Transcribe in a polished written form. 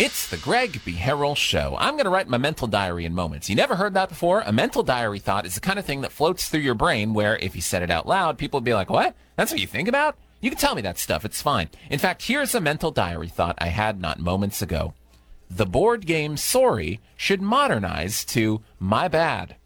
It's the Greg B. Harrell Show. I'm going to write my mental diary in moments. You never heard that before? A mental diary thought is the kind of thing that floats through your brain where if you said it out loud, people would be like, what? That's what you think about? You can tell me that stuff. It's fine. In fact, here's a mental diary thought I had not moments ago. The board game Sorry should modernize to My Bad.